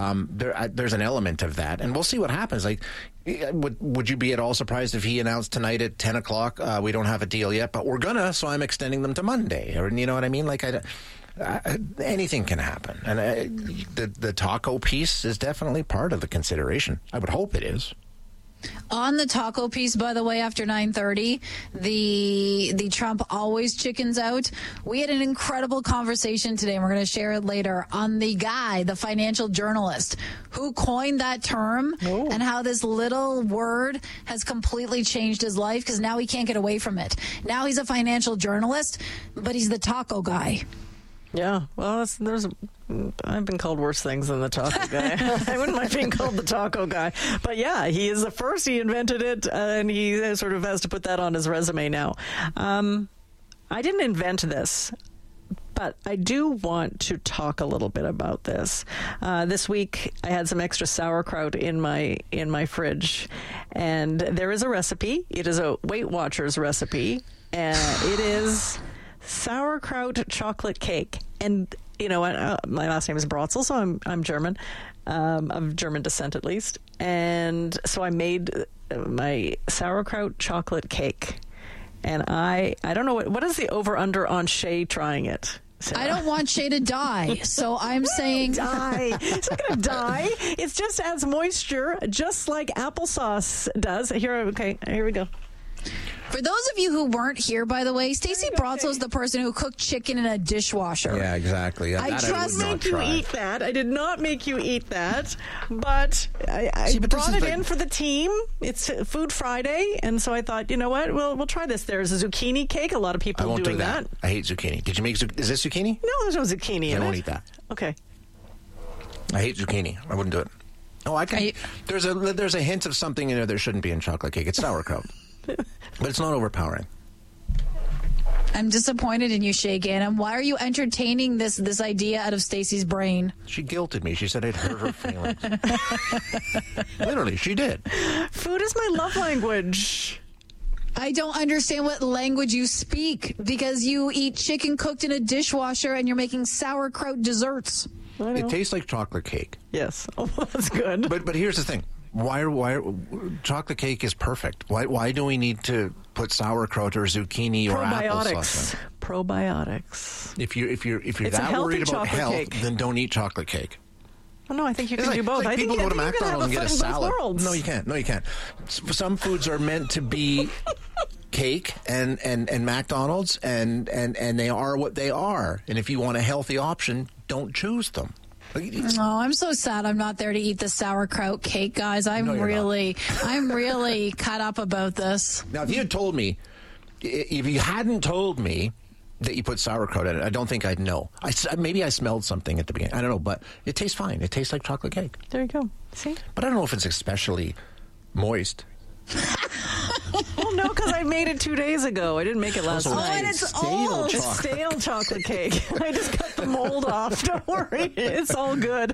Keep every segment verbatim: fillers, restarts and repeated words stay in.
Um, there, uh, there's an element of that, and we'll see what happens. Like, would would you be at all surprised if he announced tonight at ten o'clock, uh, we don't have a deal yet, but we're gonna, so I'm extending them to Monday, or you know what I mean? Like, I, I, anything can happen, and I, the the taco piece is definitely part of the consideration. I would hope it is. On the taco piece, by the way, after nine thirty, the the Trump always chickens out. We had an incredible conversation today, and we're going to share it later, on the guy, the financial journalist, who coined that term oh. and how this little word has completely changed his life because now he can't get away from it. Now he's a financial journalist, but he's the taco guy. Yeah, well, it's, there's. I've been called worse things than the taco guy. I wouldn't mind being called the taco guy. But yeah, he is the first. He invented it, uh, and he sort of has to put that on his resume now. Um, I didn't invent this, but I do want to talk a little bit about this. Uh, this week, I had some extra sauerkraut in my in my fridge, and there is a recipe. It is a Weight Watchers recipe, and it is sauerkraut chocolate cake. And you know, uh, my last name is Brotzel, so I'm I'm German, um, of German descent at least. And so I made my sauerkraut chocolate cake. And I I don't know, what what is the over-under on Shay trying it? Sarah? I don't want Shay to die, so I'm saying... die. It's not going to die. It just adds moisture, just like applesauce does. Here, okay, here we go. For those of you who weren't here, by the way, Stacey Brotzel is the person who cooked chicken in a dishwasher. Yeah, exactly. I that trust I make you eat that. I did not make you eat that, but I, I See, but brought it like... in for the team. It's Food Friday, and so I thought, you know what? We'll we'll try this. There's a zucchini cake. A lot of people I won't doing do that. that. I hate zucchini. Did you make? Is this zucchini? No, there's no zucchini. I in won't it. eat that. Okay. I hate zucchini. I wouldn't do it. Oh, I can. I... There's a there's a hint of something in there there shouldn't be in chocolate cake. It's sauerkraut, but it's not overpowering. I'm disappointed in you, Shay Gannon. Why are you entertaining this this idea out of Stacey's brain? She guilted me. She said I'd hurt her feelings. Literally, she did. Food is my love language. I don't understand what language you speak because you eat chicken cooked in a dishwasher and you're making sauerkraut desserts. It tastes like chocolate cake. Yes. Oh, that's good. But but here's the thing. Why why chocolate cake is perfect? Why why do we need to put sauerkraut or zucchini or applesauce in? Probiotics. If you if you're if you're it's that worried about health, cake. then don't eat chocolate cake. Well, no, I think you it's can like, do both. Like I people think go to McDonald's and get a salad. No, you can't. No, you can't. Some foods are meant to be cake and, and, and McDonald's, and, and, and they are what they are. And if you want a healthy option, don't choose them. Oh, I'm so sad I'm not there to eat the sauerkraut cake, guys. I'm no, really, I'm really cut up about this. Now, if you had told me, if you hadn't told me that you put sauerkraut in it, I don't think I'd know. I, maybe I smelled something at the beginning. I don't know, but it tastes fine. It tastes like chocolate cake. There you go. See? But I don't know if it's especially moist. Well, no, because I made it two days ago. I didn't make it last oh, night. And it's stale old. chocolate. It's stale chocolate cake. I just cut the mold off. Don't worry. It's all good.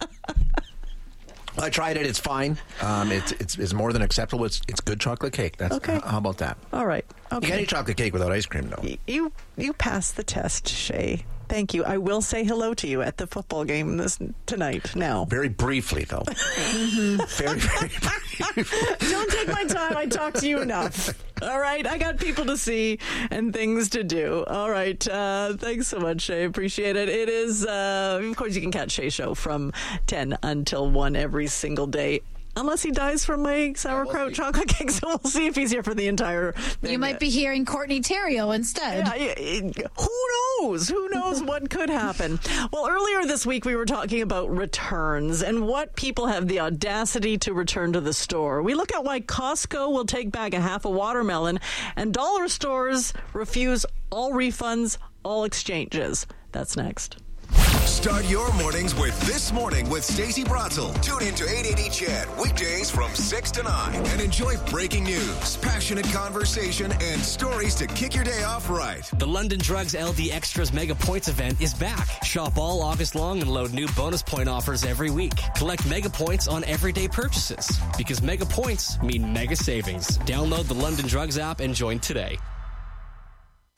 I tried it. It's fine. Um, it's, it's it's more than acceptable. It's it's good chocolate cake. That's okay. How about that? All right. Okay. You can't eat chocolate cake without ice cream, though. You you passed the test, Shay. Thank you. I will say hello to you at the football game this tonight. Now, very briefly, though. mm-hmm. Very, very briefly. Don't take my time. I talked to you enough. All right. I got people to see and things to do. All right. Uh, thanks so much, Shay. Appreciate it. It is, uh, of course, you can catch Shay Show from ten until one every single day. Unless he dies from my sauerkraut we'll chocolate cake, so we'll see if he's here for the entire thing. You might be hearing Courtney Theriault instead. Yeah, yeah, who knows? Who knows what could happen? Well, earlier this week we were talking about returns and what people have the audacity to return to the store. We look at why Costco will take back a half a watermelon and dollar stores refuse all refunds, all exchanges. That's next. Start your mornings with This Morning with Stacey Brotzel. Tune in to eight eighty C H E D weekdays from six to nine and enjoy breaking news, passionate conversation, and stories to kick your day off right. The London Drugs L D Extras Mega Points event is back. Shop all August long and load new bonus point offers every week. Collect Mega Points on everyday purchases because Mega Points mean mega savings. Download the London Drugs app and join today.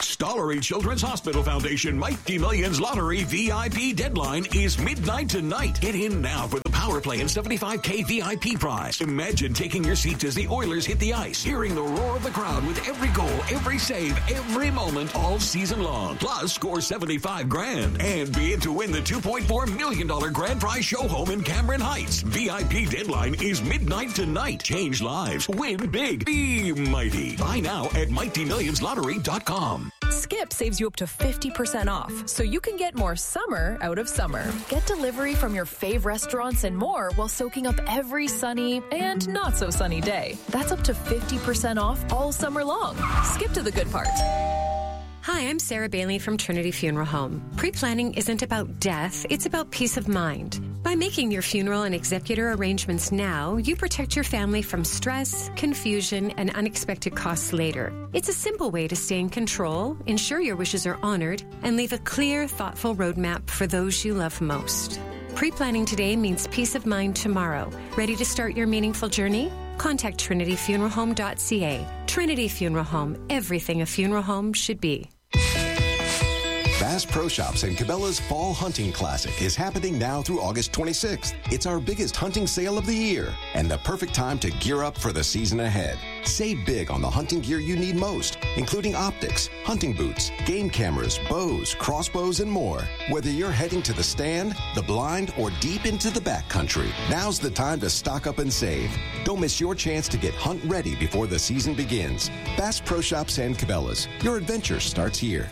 Stollery Children's Hospital Foundation Mighty Millions Lottery V I P deadline is midnight tonight. Get in now for the Power Play and seventy-five K V I P prize. Imagine taking your seats as the Oilers hit the ice, hearing the roar of the crowd with every goal, every save, every moment, all season long. Plus, score seventy-five grand and be in to win the two point four million dollars grand prize show home in Cameron Heights. V I P deadline is midnight tonight. Change lives. Win big. Be mighty. Buy now at mighty millions lottery dot com. Skip saves you up to fifty percent off, so you can get more summer out of summer. Get delivery from your fave restaurants and more while soaking up every sunny and not so sunny day. That's up to fifty percent off all summer long. Skip to the good part. Hi, I'm Sarah Bailey from Trinity Funeral Home. Pre-planning isn't about death, it's about peace of mind. By making your funeral and executor arrangements now, you protect your family from stress, confusion, and unexpected costs later. It's a simple way to stay in control, ensure your wishes are honored, and leave a clear, thoughtful roadmap for those you love most. Pre-planning today means peace of mind tomorrow. Ready to start your meaningful journey? Contact trinity funeral home dot c a. Trinity Funeral Home, everything a funeral home should be. Bass Pro Shops and Cabela's Fall Hunting Classic is happening now through August twenty-sixth. It's our biggest hunting sale of the year and the perfect time to gear up for the season ahead. Save big on the hunting gear you need most, including optics, hunting boots, game cameras, bows, crossbows, and more. Whether you're heading to the stand, the blind, or deep into the backcountry, now's the time to stock up and save. Don't miss your chance to get hunt ready before the season begins. Bass Pro Shops and Cabela's. Your adventure starts here.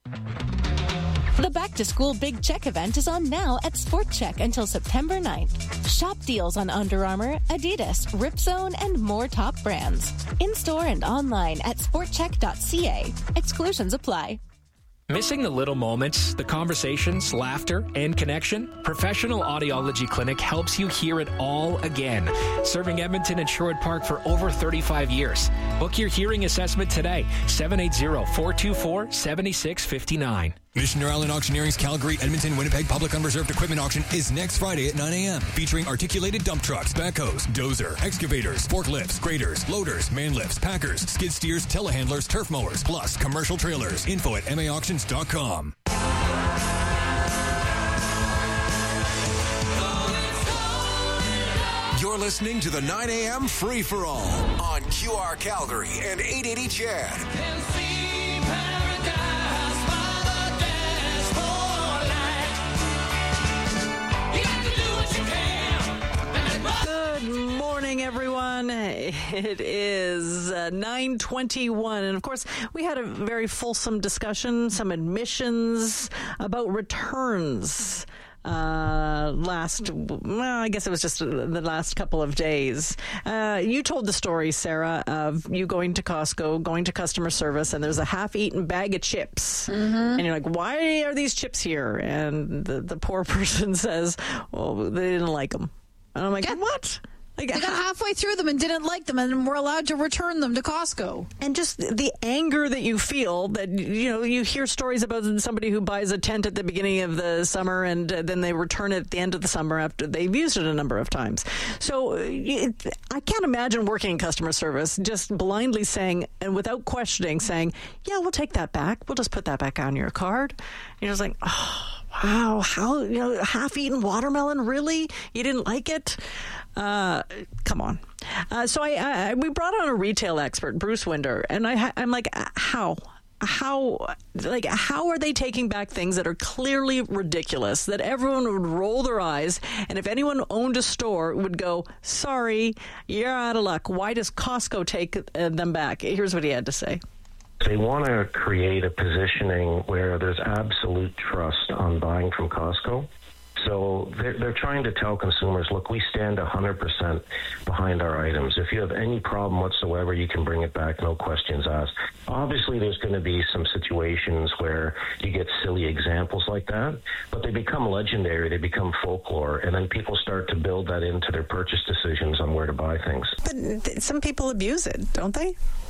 The Back to School Big Check event is on now at Sport Check until September ninth. Shop deals on Under Armour, Adidas, Ripzone, and more top brands. In-store and online at sport check dot c a. Exclusions apply. Missing the little moments, the conversations, laughter, and connection? Professional Audiology Clinic helps you hear it all again. Serving Edmonton and Sherwood Park for over thirty-five years. Book your hearing assessment today. seven eight zero, four two four, seven six five nine. Missioner Island Auctioneering's Calgary, Edmonton, Winnipeg Public Unreserved Equipment Auction is next Friday at nine a.m. featuring articulated dump trucks, backhoes, dozer, excavators, forklifts, graders, loaders, man lifts, packers, skid steers, telehandlers, turf mowers, plus commercial trailers. Info at m a auctions dot com. You're listening to the nine a.m. Free For All on Q R Calgary and eight eighty C H E D. Good morning, everyone. It is uh, nine twenty-one, and of course, we had a very fulsome discussion, some admissions about returns. Uh, last, well, I guess it was just the last couple of days. Uh, you told the story, Sarah, of you going to Costco, going to customer service, and there's a half-eaten bag of chips. Mm-hmm. And you're like, why are these chips here? And the, the poor person says, well, they didn't like them. And I'm like, yeah. What? Like, they got halfway through them and didn't like them, and we're allowed to return them to Costco. And just the anger that you feel that, you know, you hear stories about somebody who buys a tent at the beginning of the summer and uh, then they return it at the end of the summer after they've used it a number of times. So it, I can't imagine working in customer service just blindly saying, and without questioning, saying, yeah, we'll take that back. We'll just put that back on your card. And you're just like, oh, wow, how, you know, half-eaten watermelon, really? You didn't like it? Uh, come on. Uh, so I, I, we brought on a retail expert, Bruce Winder, and I, I'm like, how? How, like, how are they taking back things that are clearly ridiculous, that everyone would roll their eyes, and if anyone owned a store would go, sorry, you're out of luck. Why does Costco take uh, them back? Here's what he had to say. They want to create a positioning where there's absolute trust on buying from Costco. So they're, they're trying to tell consumers, look, we stand one hundred percent behind our items. If you have any problem whatsoever, you can bring it back, no questions asked. Obviously, there's going to be some situations where you get silly examples like that, but they become legendary, they become folklore, and then people start to build that into their purchase decisions on where to buy things. But some people abuse it, don't they?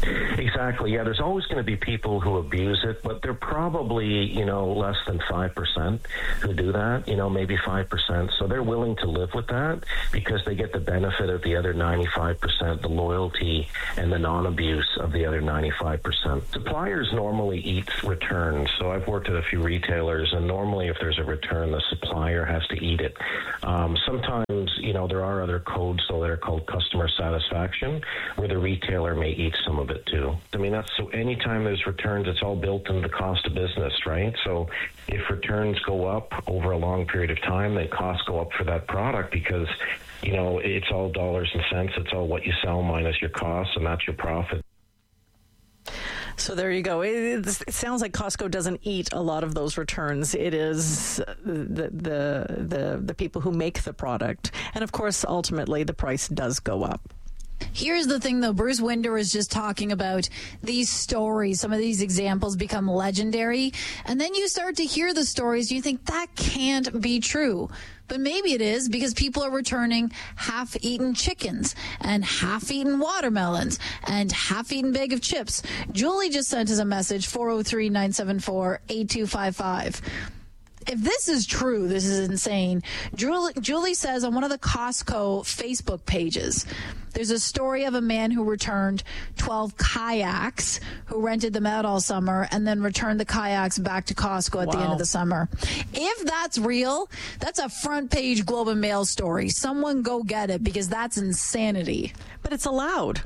Exactly. Yeah, there's always going to be people who abuse it, but they're probably, you know, less than five percent who do that, you know, maybe five percent. So they're willing to live with that because they get the benefit of the other ninety-five percent, the loyalty and the non-abuse of the other ninety-five percent. Suppliers normally eat returns. So I've worked at a few retailers, and normally if there's a return, the supplier has to eat it. Um, sometimes, you know, there are other codes, though, that are called customer satisfaction, where the retailer may eat some of it too. I mean, that's so anytime there's returns, it's all built into the cost of business, right? So if returns go up over a long period of time, then costs go up for that product because, you know, it's all dollars and cents. It's all what you sell minus your costs, and that's your profit. So there you go. It, it sounds like Costco doesn't eat a lot of those returns. It is the, the the the people who make the product, and of course, ultimately, the price does go up. Here's the thing, though. Bruce Winder was just talking about these stories. Some of these examples become legendary. And then you start to hear the stories. You think that can't be true. But maybe it is, because people are returning half-eaten chickens and half-eaten watermelons and half-eaten bag of chips. Julie just sent us a message, four oh three, nine seven four, eight two five five. If this is true, this is insane. Julie, Julie says on one of the Costco Facebook pages, there's a story of a man who returned twelve kayaks, who rented them out all summer and then returned the kayaks back to Costco at wow. the end of the summer. If that's real, that's a front page Globe and Mail story. Someone go get it, because that's insanity. But it's allowed.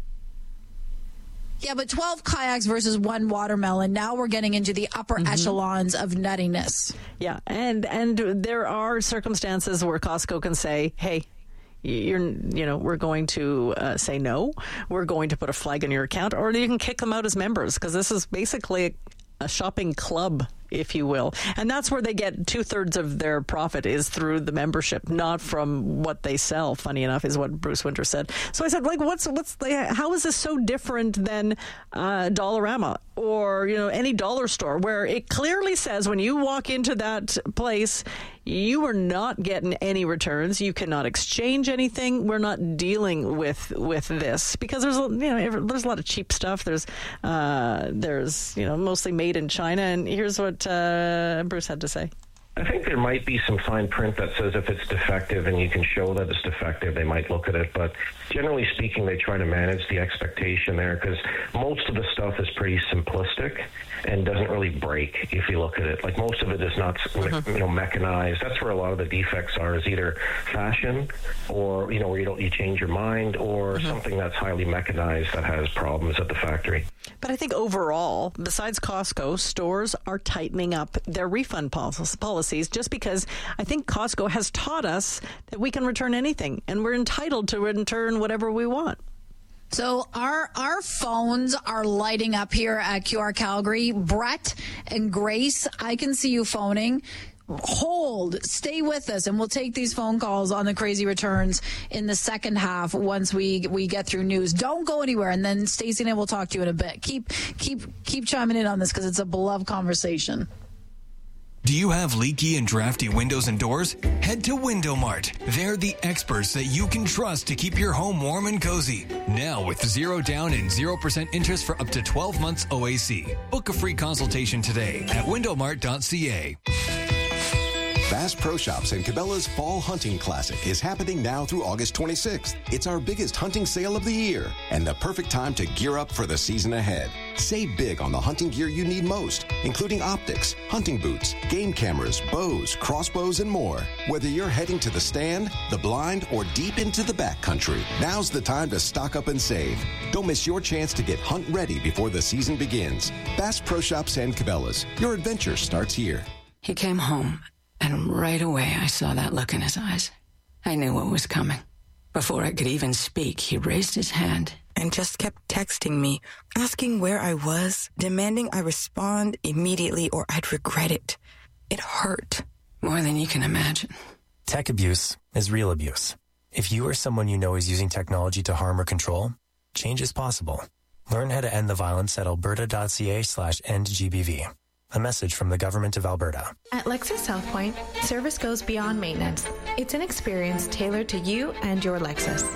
Yeah, but twelve kayaks versus one watermelon. Now we're getting into the upper mm-hmm. echelons of nuttiness. Yeah, and and there are circumstances where Costco can say, hey, you're, you know, we're going to uh, say no. We're going to put a flag on your account, or you can kick them out as members, because this is basically a, a shopping club, if you will. And that's where they get two-thirds of their profit is through the membership, not from what they sell, funny enough, is what Bruce Winder said. So I said, like, what's what's the, how is this so different than uh, Dollarama or, you know, any dollar store, where it clearly says when you walk into that place, you are not getting any returns. You cannot exchange anything. We're not dealing with with this, because there's, you know, there's a lot of cheap stuff. There's uh, there's you know, mostly made in China. And here's what uh, Bruce had to say. I think there might be some fine print that says if it's defective and you can show that it's defective, they might look at it. But generally speaking, they try to manage the expectation there, because most of the stuff is pretty simplistic and doesn't really break if you look at it. Like, most of it is not, mm-hmm. you know, mechanized. That's where a lot of the defects are, is either fashion or, you know, where you don't, you change your mind, or mm-hmm. something that's highly mechanized that has problems at the factory. But I think overall, besides Costco, stores are tightening up their refund policies, just because I think Costco has taught us that we can return anything, and we're entitled to return whatever we want. So our our phones are lighting up here at Q R Calgary. Brett and Grace, I can see you phoning. Hold, stay with us, and we'll take these phone calls on the crazy returns in the second half once we we get through news. Don't go anywhere, and then Stacey and I will talk to you in a bit. Keep keep keep chiming in on this, because it's a beloved conversation. Do you have leaky and drafty windows and doors? Head to Window Mart. They're the experts that you can trust to keep your home warm and cozy. Now with zero down and zero percent interest for up to twelve months O A C. Book a free consultation today at window mart dot c a. Bass Pro Shops and Cabela's Fall Hunting Classic is happening now through August twenty-sixth. It's our biggest hunting sale of the year and the perfect time to gear up for the season ahead. Save big on the hunting gear you need most, including optics, hunting boots, game cameras, bows, crossbows, and more. Whether you're heading to the stand, the blind, or deep into the backcountry, now's the time to stock up and save. Don't miss your chance to get hunt ready before the season begins. Bass Pro Shops and Cabela's. Your adventure starts here. He came home. And right away, I saw that look in his eyes. I knew what was coming. Before I could even speak, he raised his hand and just kept texting me, asking where I was, demanding I respond immediately or I'd regret it. It hurt. More than you can imagine. Tech abuse is real abuse. If you or someone you know is using technology to harm or control, change is possible. Learn how to end the violence at alberta.ca slash end GBV. A message from the Government of Alberta. At Lexus South Point, service goes beyond maintenance. It's an experience tailored to you and your Lexus.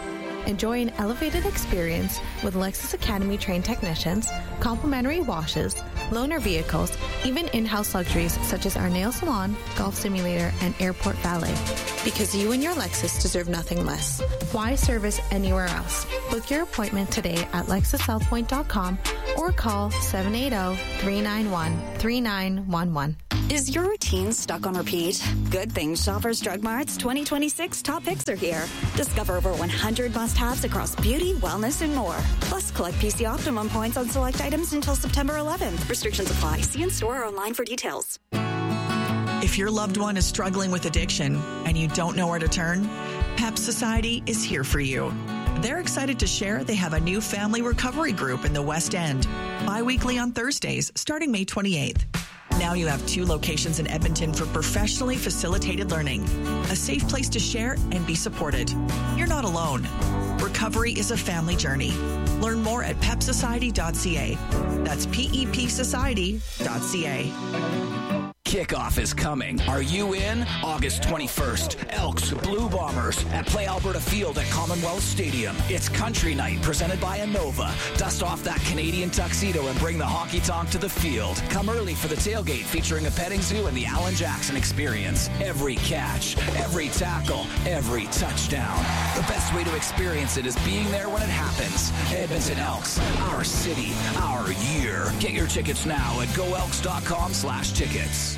Enjoy an elevated experience with Lexus Academy trained technicians, complimentary washes, loaner vehicles, even in-house luxuries such as our nail salon, golf simulator, and airport valet. Because you and your Lexus deserve nothing less. Why service anywhere else? Book your appointment today at lexus southpoint dot com or call seven eight zero, three nine one, three nine one one. Is your routine stuck on repeat? Good thing Shoppers Drug Mart's twenty twenty-six top picks are here. Discover over one hundred must-haves across beauty, wellness, and more. Plus, collect P C Optimum points on select items until September eleventh. Restrictions apply. See in-store or online for details. If your loved one is struggling with addiction and you don't know where to turn, PEP Society is here for you. They're excited to share they have a new family recovery group in the West End, bi-weekly on Thursdays, starting May twenty-eighth. Now you have two locations in Edmonton for professionally facilitated learning, a safe place to share and be supported. You're not alone. Recovery is a family journey. Learn more at pep society dot c a. That's P E P society dot c a. Kickoff is coming. Are you in? August twenty-first. Elks Blue Bombers at Play Alberta Field at Commonwealth Stadium. It's Country Night presented by Innova. Dust off that Canadian tuxedo and bring the honky tonk to the field. Come early for the tailgate featuring a petting zoo and the Alan Jackson experience. Every catch, every tackle, every touchdown. The best way to experience it is being there when it happens. Edmonton Elks, our city, our year. Get your tickets now at go elks dot com slash tickets.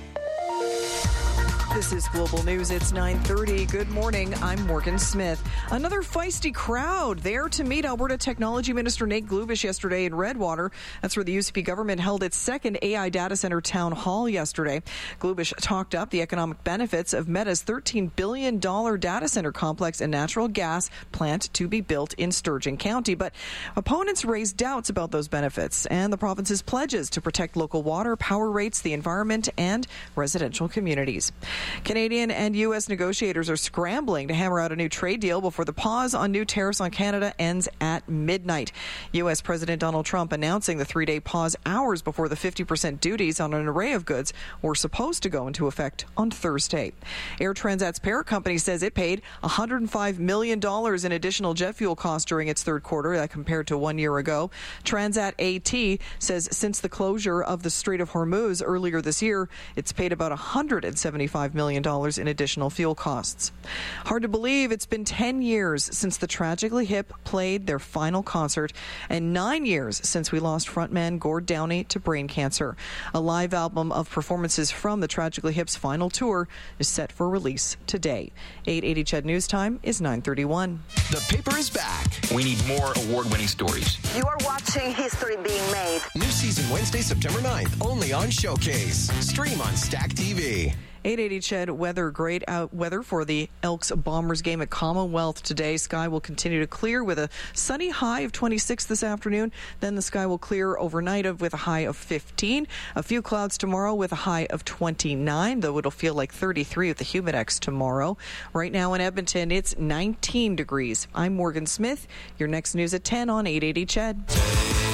This is Global News. It's nine thirty. Good morning. I'm Morgan Smith. Another feisty crowd there to meet Alberta Technology Minister Nate Glubish yesterday in Redwater. That's where the U C P government held its second A I data center town hall yesterday. Glubish talked up the economic benefits of Meta's thirteen billion dollars data center complex and natural gas plant to be built in Sturgeon County. But opponents raised doubts about those benefits and the province's pledges to protect local water, power rates, the environment, and residential communities. Canadian and U S negotiators are scrambling to hammer out a new trade deal before the pause on new tariffs on Canada ends at midnight. U S President Donald Trump announcing the three-day pause hours before the fifty percent duties on an array of goods were supposed to go into effect on Thursday. Air Transat's parent company says it paid one hundred five million dollars in additional jet fuel costs during its third quarter, that compared to one year ago. Transat A T says since the closure of the Strait of Hormuz earlier this year, it's paid about one hundred seventy-five million dollars in additional fuel costs. Hard to believe it's been ten years since the Tragically Hip played their final concert and nine years since we lost frontman Gord Downey to brain cancer. A live album of performances from the Tragically Hip's final tour is set for release today. eight eighty C H E D News Time is nine thirty-one. The paper is back. We need more award-winning stories. You are watching history being made. New season Wednesday, September ninth, only on Showcase. Stream on Stack T V. eight eighty C H E D weather, great out weather for the Elks Bombers game at Commonwealth today. Sky will continue to clear with a sunny high of twenty-six this afternoon. Then the sky will clear overnight of, with a high of fifteen. A few clouds tomorrow with a high of twenty-nine, though it'll feel like thirty-three with the Humidex tomorrow. Right now in Edmonton, it's nineteen degrees. I'm Morgan Smith. Your next news at ten on eight eighty C H E D.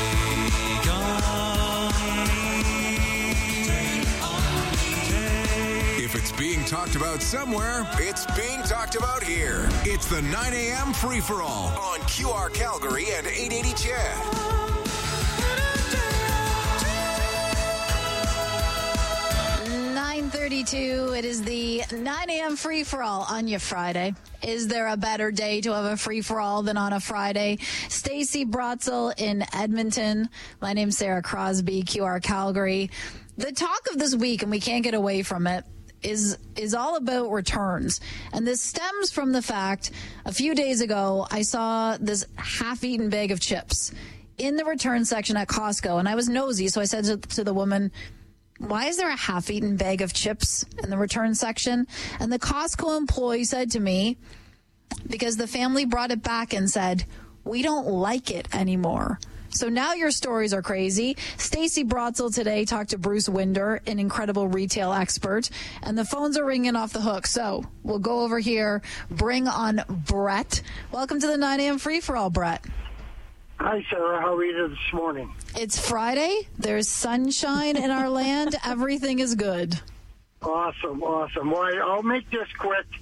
If it's being talked about somewhere, it's being talked about here. It's the nine a.m. free-for-all on Q R Calgary and eight eighty C H E D. nine thirty-two. It is the nine a.m. free-for-all on your Friday. Is there a better day to have a free-for-all than on a Friday? Stacey Brotzel in Edmonton. My name's Sarah Crosby, Q R Calgary. The talk of this week, and we can't get away from it, is is all about returns. And this stems from the fact a few days ago I saw this half-eaten bag of chips in the return section at Costco, and I was nosy, so I said to, to the woman, why is there a half-eaten bag of chips in the return section? And the Costco employee said to me, because the family brought it back and said, we don't like it anymore. So now your stories are crazy. Stacey Brotzel today talked to Bruce Winder, an incredible retail expert, and the phones are ringing off the hook. So we'll go over here, bring on Brett. Welcome to the nine a.m. free-for-all, Brett. Hi, Sarah. How are you this morning? It's Friday. There's sunshine in our land. Everything is good. Awesome, awesome. Well, I'll make this quick.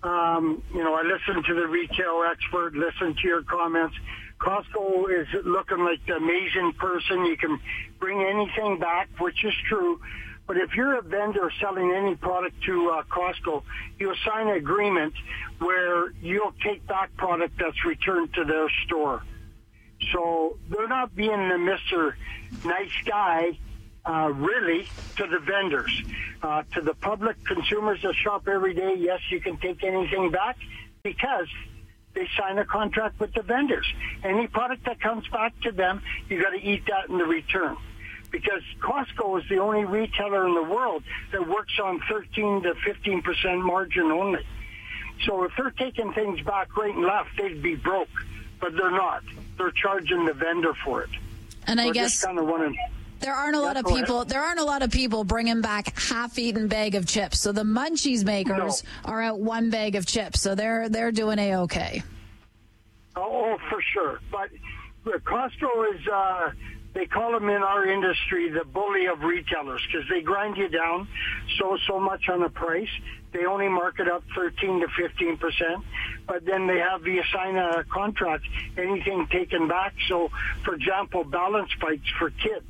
Um, you know, I listened to the retail expert, listened to your comments. Costco is looking like the amazing person. You can bring anything back, which is true. But if you're a vendor selling any product to uh, Costco, you'll sign an agreement where you'll take back product that's returned to their store. So they're not being the Mister Nice Guy, uh, really, to the vendors. Uh, to the public consumers that shop every day, yes, you can take anything back because they sign a contract with the vendors. Any product that comes back to them, you got to eat that in the return. Because Costco is the only retailer in the world that works on thirteen to fifteen percent margin only. So if they're taking things back right and left, they'd be broke. But they're not. They're charging the vendor for it. And I so guess just kind of wanna, there aren't a lot of people. Ahead. There aren't a lot of people bringing back half-eaten bag of chips. So the Munchies makers no. are out one bag of chips. So they're they're doing a-okay. Oh, for sure. But Costco is. Uh, They call them in our industry the bully of retailers because they grind you down so, so much on the price. They only mark it up thirteen to fifteen percent, but then they have you sign a contract, anything taken back. So, for example, balance spikes for kids.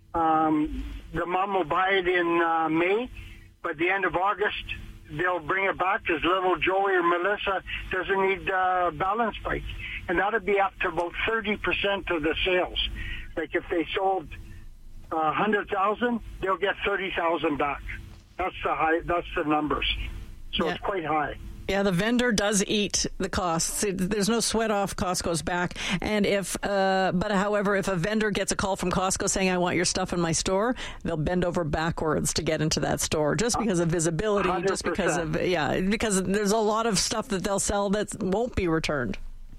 Um, the mom will buy it in uh, May, but the end of August, they'll bring it back because little Joey or Melissa doesn't need uh, balance spikes. And that'll be up to about thirty percent of the sales. Like if they sold uh, one hundred thousand, they'll get thirty thousand back. That's the high. That's the numbers. So yeah. It's quite high. Yeah, the vendor does eat the costs. There's no sweat off Costco's back. And if, uh, but however, if a vendor gets a call from Costco saying, "I want your stuff in my store," they'll bend over backwards to get into that store just because of visibility, one hundred percent. Just because of yeah, because there's a lot of stuff that they'll sell that won't be returned.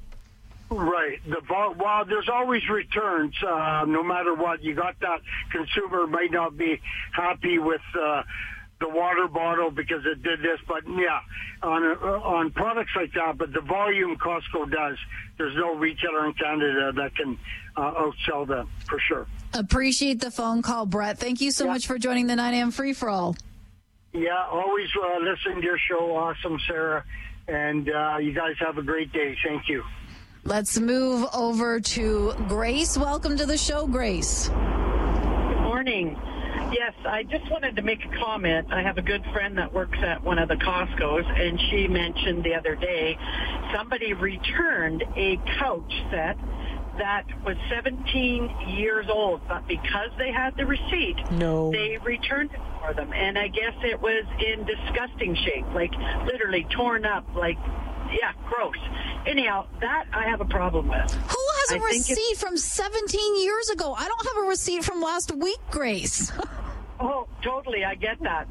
Right. The while there's always returns, uh, no matter what, you got that consumer might not be happy with uh, the water bottle because it did this, but yeah, on uh, on products like that. But the volume Costco does, there's no retailer in Canada that can uh, outsell them for sure. Appreciate the phone call, Brett. Thank you so yeah. much for joining the nine a.m. free for all. Yeah, always uh, listen to your show. Awesome, Sarah, and uh, you guys have a great day. Thank you. Let's move over to Grace. Welcome to the show, Grace. Good morning. Yes, I just wanted to make a comment. I have a good friend that works at one of the Costco's, and she mentioned the other day somebody returned a couch set that was seventeen years old, but because they had the receipt, no. they returned it for them. And I guess it was in disgusting shape, like literally torn up, like, yeah, gross. Anyhow, that I have a problem with. Who has a I receipt from seventeen years ago? I don't have a receipt from last week, Grace. Oh, totally. I get that.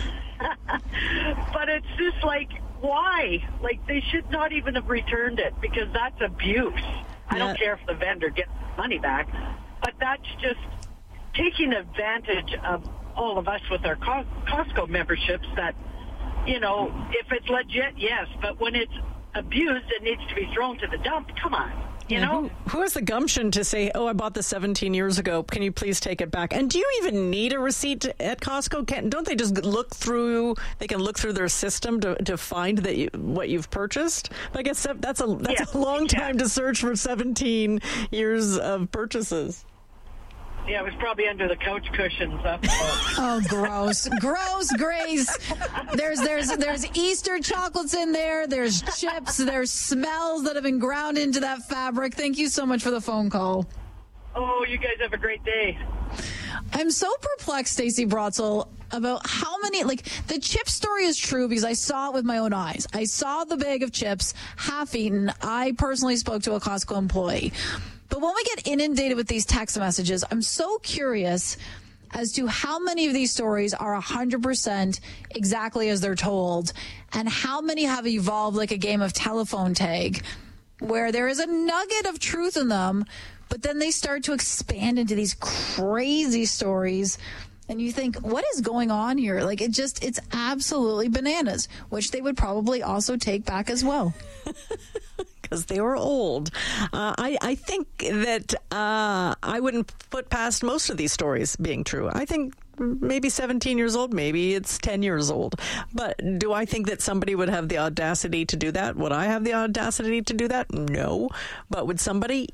But it's just like, why? Like, they should not even have returned it because that's abuse. Yeah. I don't care if the vendor gets money back, but that's just taking advantage of all of us with our Costco memberships that, you know, if it's legit, yes, but when it's abused, it needs to be thrown to the dump. Come on, you yeah, know? Who, who has the gumption to say, oh, I bought this seventeen years ago. Can you please take it back? And do you even need a receipt at Costco? Can, don't they just look through, they can look through their system to, to find that you, what you've purchased? I guess that's a, that's yeah, a long yeah. time to search for seventeen years of purchases. Yeah, it was probably under the couch cushions. Up oh, gross, gross, Grace. There's there's there's Easter chocolates in there. There's chips. There's smells that have been ground into that fabric. Thank you so much for the phone call. Oh, you guys have a great day. I'm so perplexed, Stacey Brotzel, about how many, like, the chip story is true because I saw it with my own eyes. I saw the bag of chips half eaten. I personally spoke to a Costco employee. But when we get inundated with these text messages, I'm so curious as to how many of these stories are one hundred percent exactly as they're told, and how many have evolved like a game of telephone tag, where there is a nugget of truth in them, but then they start to expand into these crazy stories, and you think, what is going on here? Like, it just, it's absolutely bananas, which they would probably also take back as well. Because they were old. Uh, I, I think that uh, I wouldn't put past most of these stories being true. I think maybe seventeen years old, maybe it's ten years old. But do I think that somebody would have the audacity to do that? Would I have the audacity to do that? No. But would somebody?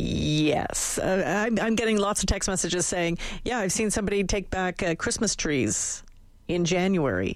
Yes. Uh, I'm, I'm getting lots of text messages saying, yeah, I've seen somebody take back uh, Christmas trees in January.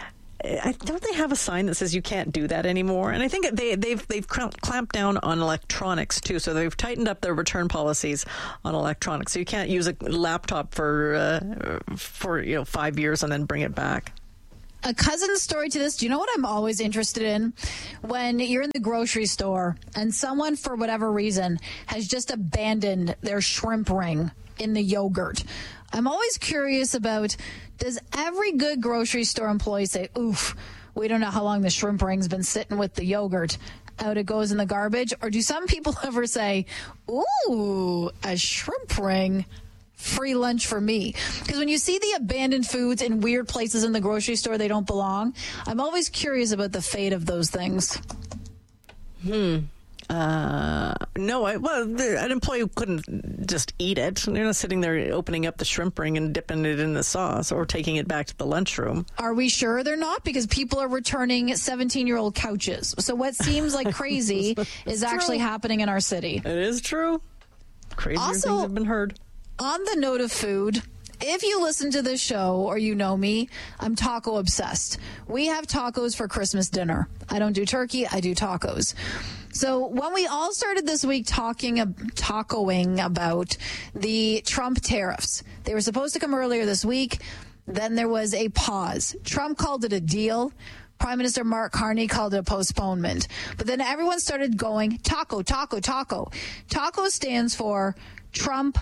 I, don't they have a sign that says you can't do that anymore? And I think they, they've they've clamped down on electronics too. So they've tightened up their return policies on electronics. So you can't use a laptop for uh, for you know five years and then bring it back. A cousin story to this. Do you know what I'm always interested in? When you're in the grocery store and someone, for whatever reason, has just abandoned their shrimp ring in the yogurt. I'm always curious about, does every good grocery store employee say, oof, we don't know how long the shrimp ring's been sitting with the yogurt, out it goes in the garbage? Or do some people ever say, ooh, a shrimp ring, free lunch for me? Because when you see the abandoned foods in weird places in the grocery store, they don't belong. I'm always curious about the fate of those things. Hmm. Uh, no, I, well, the, an employee couldn't just eat it. They're not sitting there opening up the shrimp ring and dipping it in the sauce or taking it back to the lunchroom. Are we sure they're not? Because people are returning seventeen-year-old couches. So what seems like crazy is actually true. happening in our city. It is true. Crazier also, things have been heard. On the note of food, if you listen to this show or you know me, I'm taco obsessed. We have tacos for Christmas dinner. I don't do turkey, I do tacos. So when we all started this week talking, uh, tacoing about the Trump tariffs, they were supposed to come earlier this week. Then there was a pause. Trump called it a deal. Prime Minister Mark Carney called it a postponement. But then everyone started going, taco, taco, taco. Taco stands for Trump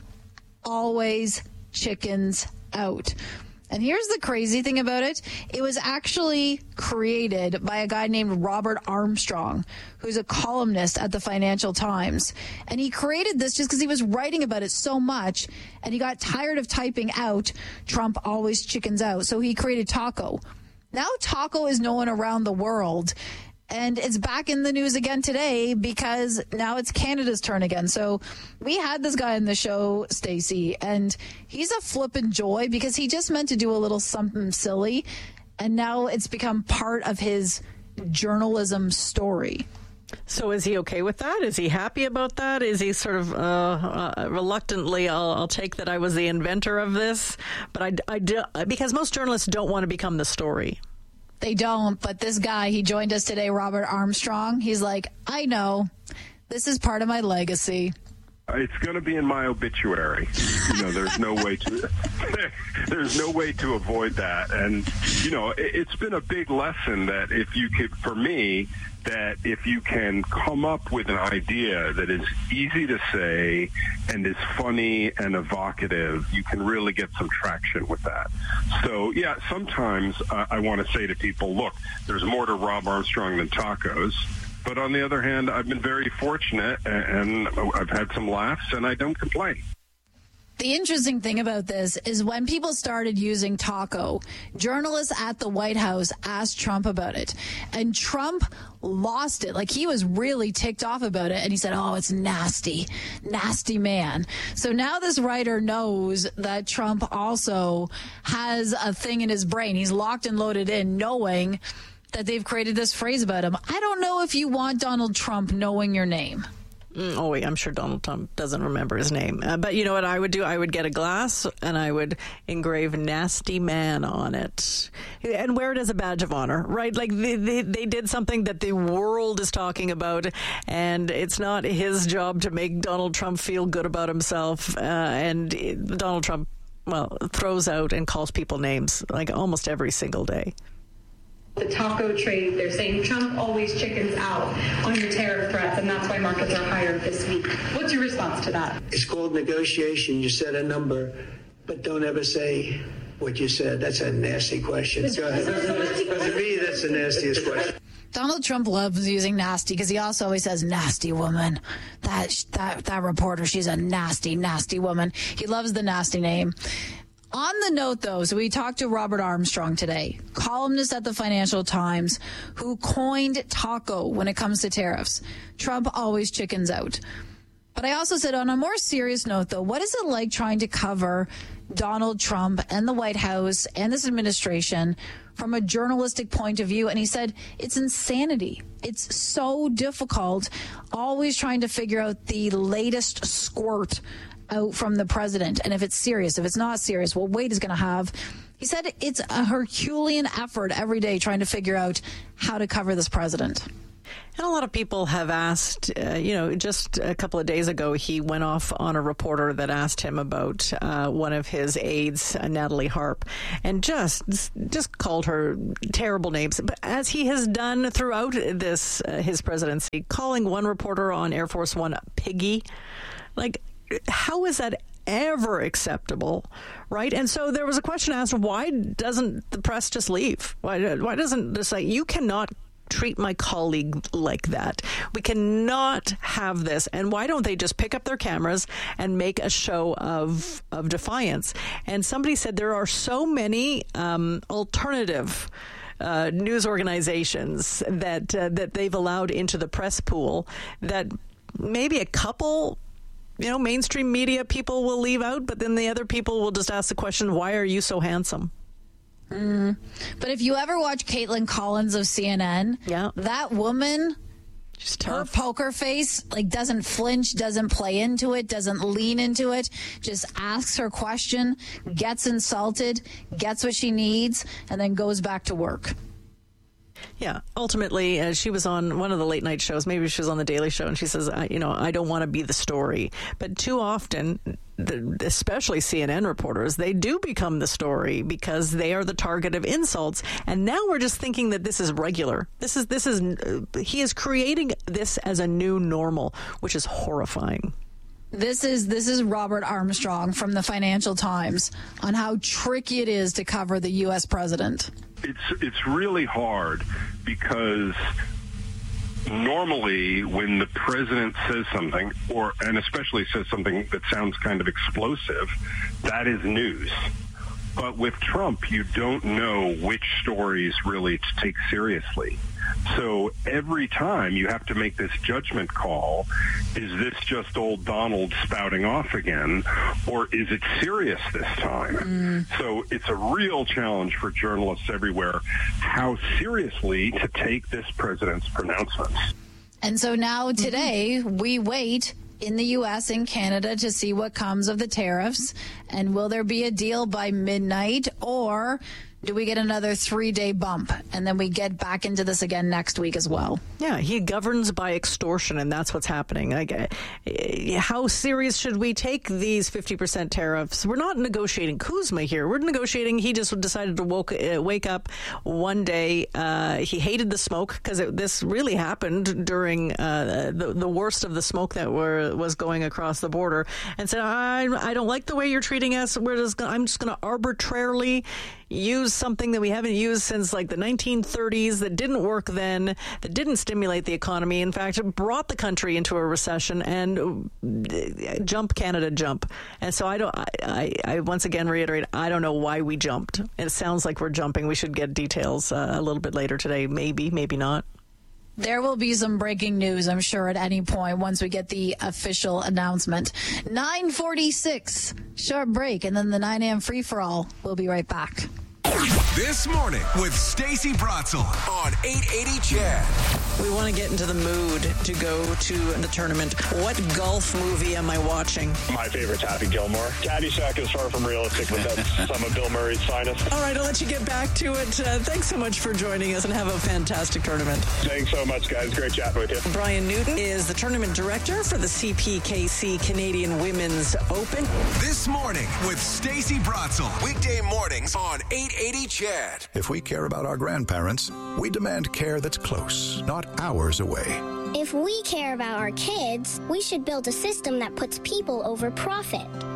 always chickens out. And here's the crazy thing about it. It was actually created by a guy named Robert Armstrong, who's a columnist at the Financial Times. And he created this just because he was writing about it so much, and he got tired of typing out, Trump always chickens out. So he created taco. Now taco is known around the world. And it's back in the news again today because now it's Canada's turn again. So we had this guy in the show, Stacey, and he's a flippin' joy because he just meant to do a little something silly. And now it's become part of his journalism story. So is he okay with that? Is he happy about that? Is he sort of uh, uh, reluctantly, I'll, I'll take that I was the inventor of this? But I, I do, because most journalists don't want to become the story. They don't, but this guy, he joined us today, Robert Armstrong. He's like, I know, this is part of my legacy. It's going to be in my obituary. You know, there's no way to there's no way to avoid that. And, you know, it, it's been a big lesson that if you could, for me, that if you can come up with an idea that is easy to say and is funny and evocative, you can really get some traction with that. So, yeah, sometimes uh, I want to say to people, look, there's more to Rob Armstrong than tacos. But on the other hand, I've been very fortunate, and I've had some laughs, and I don't complain. The interesting thing about this is when people started using taco, journalists at the White House asked Trump about it. And Trump lost it. Like, he was really ticked off about it. And he said, oh, it's nasty. Nasty man. So now this writer knows that Trump also has a thing in his brain. He's locked and loaded in, knowing that they've created this phrase about him. I don't know if you want Donald Trump knowing your name. Mm, oh, wait, I'm sure Donald Trump doesn't remember his name. Uh, but you know what I would do? I would get a glass and I would engrave nasty man on it and wear it as a badge of honor, right? Like they, they, they did something that the world is talking about, and it's not his job to make Donald Trump feel good about himself. Uh, and it, Donald Trump, well, throws out and calls people names like almost every single day. The taco trade, they're saying Trump always chickens out on your tariff threats, and that's why markets are higher this week. What's your response to that? It's called negotiation. You set a number, but don't ever say what you said. That's a nasty question. Go ahead. To me, that's the nastiest question. Donald Trump loves using nasty because he also always says nasty woman. That, that, that reporter, she's a nasty, nasty woman. He loves the nasty name. On the note, though, so we talked to Robert Armstrong today, columnist at the Financial Times, who coined taco when it comes to tariffs. Trump always chickens out. But I also said, on a more serious note, though, what is it like trying to cover Donald Trump and the White House and this administration from a journalistic point of view? And he said, it's insanity. It's so difficult, always trying to figure out the latest squirt out from the president. And if it's serious, if it's not serious, what weight is going to have. He said it's a Herculean effort every day trying to figure out how to cover this president. And a lot of people have asked, uh, you know, just a couple of days ago, he went off on a reporter that asked him about uh, one of his aides, uh, Natalie Harp, and just just called her terrible names. But as he has done throughout this, uh, his presidency, calling one reporter on Air Force One a piggy, like, how is that ever acceptable, right? And so there was a question asked, why doesn't the press just leave? Why, why doesn't this, like, you cannot treat my colleague like that. We cannot have this. And why don't they just pick up their cameras and make a show of of defiance? And somebody said there are so many um, alternative uh, news organizations that uh, that they've allowed into the press pool that maybe a couple, you know, mainstream media people will leave out, but then the other people will just ask the question, why are you so handsome? Mm. But if you ever watch Caitlin Collins of C N N, yeah, that woman, her poker face, like, doesn't flinch, doesn't play into it, doesn't lean into it, just asks her question, gets insulted, gets what she needs, and then goes back to work. Yeah, ultimately, uh, she was on one of the late night shows. Maybe she was on the Daily Show, and she says, I, you know, I don't want to be the story. But too often, the, especially C N N reporters, they do become the story because they are the target of insults. And now we're just thinking that this is regular. This is this is uh, he is creating this as a new normal, which is horrifying. This is this is Robert Armstrong from the Financial Times on how tricky it is to cover the U S president. It's it's really hard because normally when the president says something, or and especially says something that sounds kind of explosive, that is news. But with Trump, you don't know which stories really to take seriously. So every time you have to make this judgment call, is this just old Donald spouting off again, or is it serious this time? Mm. So it's a real challenge for journalists everywhere how seriously to take this president's pronouncements. And so now today we wait in the U S and Canada to see what comes of the tariffs, and will there be a deal by midnight, or do we get another three-day bump, and then we get back into this again next week as well? Yeah, he governs by extortion, and that's what's happening. Like, uh, how serious should we take these fifty percent tariffs? We're not negotiating Kuzma here. We're negotiating, he just decided to woke, uh, wake up one day. Uh, he hated the smoke, because this really happened during uh, the, the worst of the smoke that were, was going across the border, and said, I, I don't like the way you're treating us. We're just gonna, I'm just going to arbitrarily use something that we haven't used since like the nineteen thirties, that didn't work then, that didn't stimulate the economy. In fact, it brought the country into a recession, and jump Canada jump. And so I don't, I, I, I once again reiterate, I don't know why we jumped. It sounds like we're jumping. We should get details uh, a little bit later today. Maybe, maybe not. There will be some breaking news, I'm sure, at any point once we get the official announcement. nine forty-six, short break, and then the nine a.m. free-for-all. We'll be right back. This morning with Stacey Bratzel on eight eighty C H E D. We want to get into the mood to go to the tournament. What golf movie am I watching? My favorite's Happy Gilmore. Caddyshack is far from realistic, but that's some of Bill Murray's finest. All right, I'll let you get back to it. Uh, thanks so much for joining us, and have a fantastic tournament. Thanks so much, guys. Great chatting with you. Brian Newton is the tournament director for the C P K C Canadian Women's Open. This morning with Stacey Bratzel. Weekday mornings on eight eighty C H E D. If we care about our grandparents, we demand care that's close, not hours away. If we care about our kids, we should build a system that puts people over profit.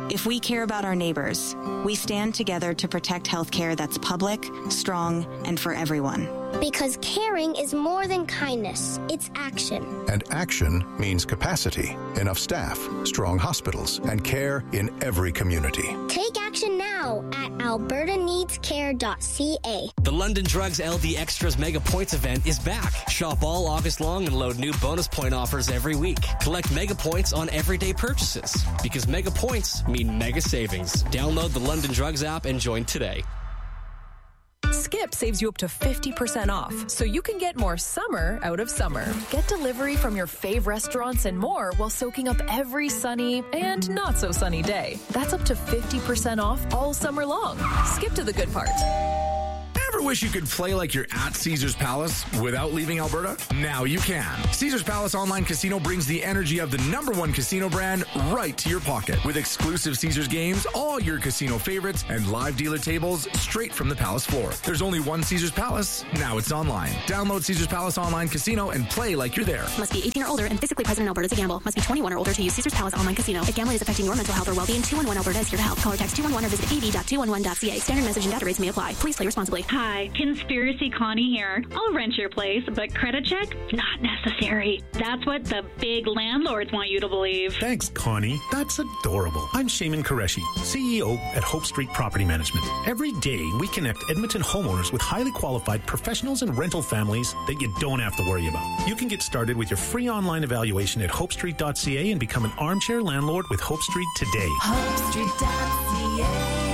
If we care about our neighbors, we stand together to protect healthcare that's public, strong, and for everyone. Because caring is more than kindness, it's action. And action means capacity, enough staff, strong hospitals, and care in every community. Take action now at alberta needs care dot c a. The London Drugs L D Extras Mega Points event is back. Shop all August long and load new bonus point offers every week. Collect Mega Points on everyday purchases. Because Mega Points mean mega savings. Download the London Drugs app and join today. Skip saves you up to fifty percent off, so you can get more summer out of summer. Get delivery from your fave restaurants and more while soaking up every sunny and not so sunny day. That's up to fifty percent off all summer long. Skip to the good part. Ever wish you could play like you're at Caesars Palace without leaving Alberta? Now you can. Caesars Palace Online Casino brings the energy of the number one casino brand right to your pocket. With exclusive Caesars games, all your casino favorites, and live dealer tables straight from the Palace floor. There's only one Caesars Palace. Now it's online. Download Caesars Palace Online Casino and play like you're there. Must be eighteen or older and physically present in Alberta to gamble. Must be twenty-one or older to use Caesars Palace Online Casino. If gambling is affecting your mental health or well-being, two one one Alberta is here to help. Call or text two one one or visit a b dot two one one dot c a. Standard message and data rates may apply. Please play responsibly. Hi, Conspiracy Connie here. I'll rent your place, but credit check? Not necessary. That's what the big landlords want you to believe. Thanks, Connie. That's adorable. I'm Shaman Qureshi, C E O at Hope Street Property Management. Every day, we connect Edmonton homeowners with highly qualified professionals and rental families that you don't have to worry about. You can get started with your free online evaluation at hope street dot c a and become an armchair landlord with Hope Street today. hope street dot c a.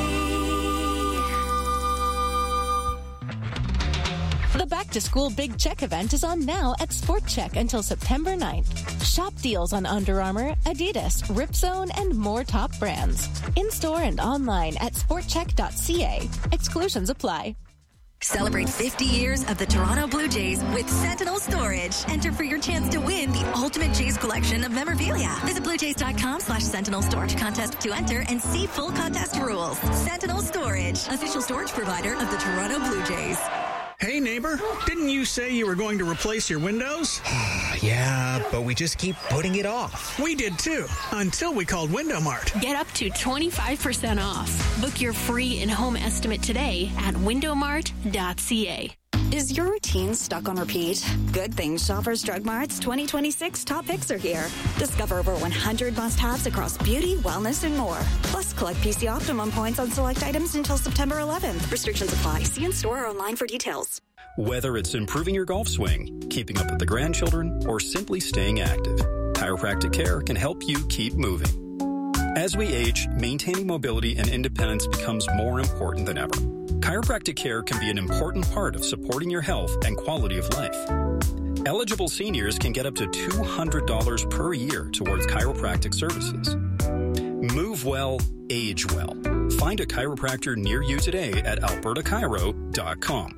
The back-to-school Big Check event is on now at Sport Check until September ninth. Shop deals on Under Armour, Adidas, Ripzone, and more top brands. In-store and online at sport check dot c a. Exclusions apply. Celebrate fifty years of the Toronto Blue Jays with Sentinel Storage. Enter for your chance to win the ultimate Jays collection of memorabilia. Visit bluejays.com slash Sentinel Storage contest to enter and see full contest rules. Sentinel Storage, official storage provider of the Toronto Blue Jays. Hey, neighbor, didn't you say you were going to replace your windows? Yeah, but we just keep putting it off. We did too, until we called Window Mart. Get up to twenty-five percent off. Book your free in-home estimate today at window mart dot c a. Is your routine stuck on repeat? Good Things Shoppers Drug Mart's twenty twenty-six top picks are here. Discover over one hundred must-haves across beauty, wellness, and more. Plus, collect P C Optimum points on select items until September eleventh. Restrictions apply. See in store or online for details. Whether it's improving your golf swing, keeping up with the grandchildren, or simply staying active, Chiropractic Care can help you keep moving. As we age, maintaining mobility and independence becomes more important than ever. Chiropractic Care can be an important part of supporting your health and quality of life. Eligible seniors can get up to two hundred dollars per year towards chiropractic services. Move well, age well. Find a chiropractor near you today at alberta chiro dot com.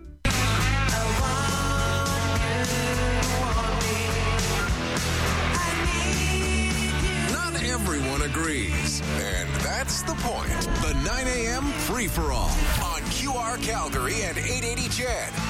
Not everyone agrees, and that's the point. The nine a.m. free-for-all on Q R Calgary and eight eighty C H E D.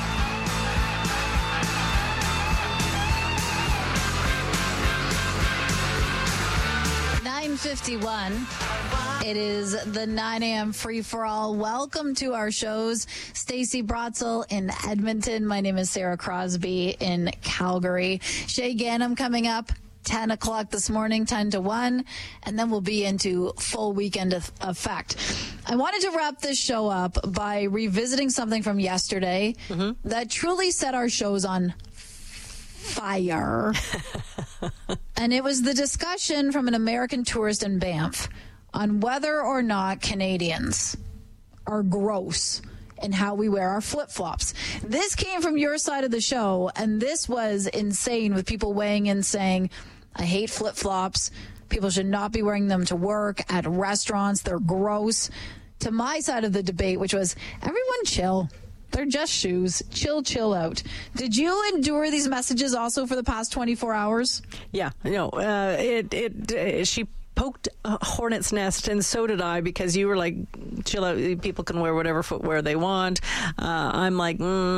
nine fifty-one. It is the nine a.m. free-for-all. Welcome to our shows. Stacey Bratzel in Edmonton. My name is Sarah Crosby in Calgary. Shay Gannam coming up ten o'clock this morning, ten to one, and then we'll be into full weekend effect. I wanted to wrap this show up by revisiting something from yesterday mm-hmm. that truly set our shows on fire. And it was the discussion from an American tourist in Banff on whether or not Canadians are gross in how we wear our flip-flops. This came from your side of the show, and this was insane with people weighing in saying, I hate flip-flops. People should not be wearing them to work, at restaurants. They're gross. To my side of the debate, which was, everyone chill. They're just shoes. Chill, chill out. Did you endure these messages also for the past twenty-four hours? Yeah. No, uh, it, it, uh, she poked a hornet's nest, and so did I, because you were like, chill out, people can wear whatever footwear they want. Uh, I'm like,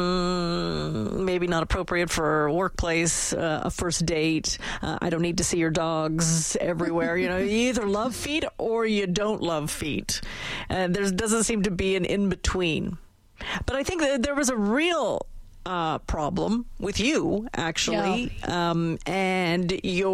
mm, maybe not appropriate for a workplace, uh, a first date. Uh, I don't need to see your dogs everywhere. You know, you either love feet or you don't love feet. And there doesn't seem to be an in-between. But I think that there was a real Uh, problem with you, actually, yeah. um, and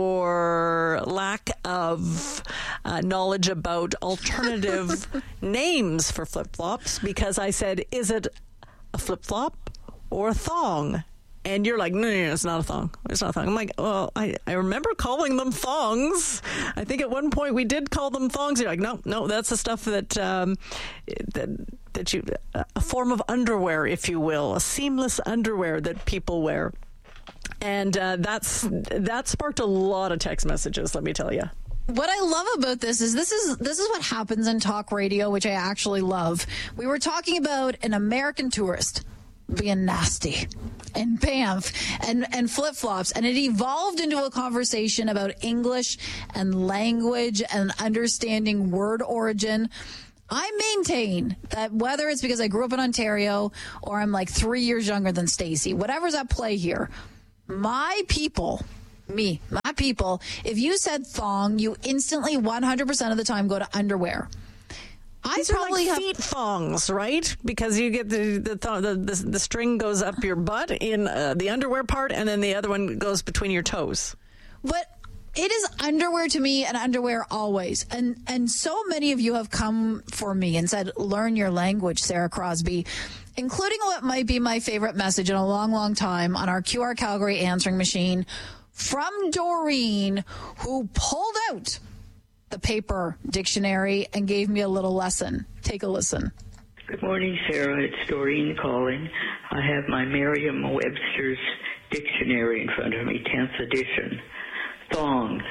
your lack of uh, knowledge about alternative names for flip-flops, because I said, is it a flip-flop or a thong? And you're like, no, no, no, it's not a thong. It's not a thong. I'm like, well, I, I remember calling them thongs. I think at one point we did call them thongs. You're like, no, no, that's the stuff that, um, that, that you, a form of underwear, if you will, a seamless underwear that people wear. And uh, that's that sparked a lot of text messages, let me tell you. What I love about this is this is this is what happens in talk radio, which I actually love. We were talking about an American tourist being nasty and Banff and, and flip-flops, and it evolved into a conversation about English and language and understanding word origin. I maintain that whether it's because I grew up in Ontario or I'm like three years younger than Stacey, whatever's at play here, my people, me, my people, if you said thong, you instantly one hundred percent of the time go to underwear. I These probably are like have feet thongs, right? Because you get the the th- the, the, the string goes up your butt in uh, the underwear part, and then the other one goes between your toes. But it is underwear to me, and underwear always. And and so many of you have come for me and said, learn your language, Sarah Crosby, including what might be my favorite message in a long, long time on our Q R Calgary answering machine from Doreen, who pulled out the paper dictionary and gave me a little lesson. Take a listen. Good morning, Sarah. It's Doreen calling. I have my Merriam-Webster's dictionary in front of me, tenth edition. Thong,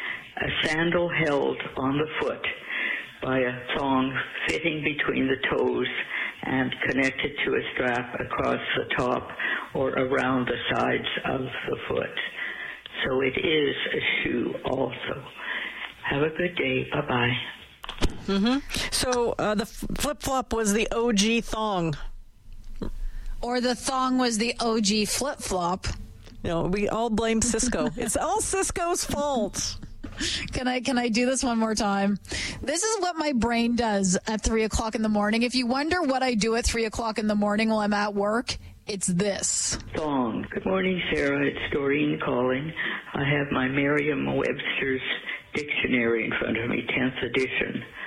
a sandal held on the foot by a thong fitting between the toes and connected to a strap across the top or around the sides of the foot. So it is a shoe also. Have a good day. Bye-bye. Mm-hmm. So uh, the flip-flop was the O G thong. Or the thong was the O G flip-flop. You know, we all blame Cisco. It's all Cisco's fault. Can I can I do this one more time? This is what my brain does at three o'clock in the morning. If you wonder what I do at three o'clock in the morning while I'm at work, it's this. Thong. Good morning, Sarah. It's Doreen calling. I have my Merriam-Webster's dictionary in front of me, tenth edition.